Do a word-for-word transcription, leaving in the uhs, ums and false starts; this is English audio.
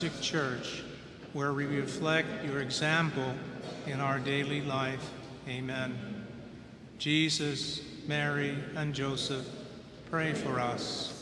Church, where we reflect your example in our daily life. Amen. Jesus, Mary, and Joseph, pray for us.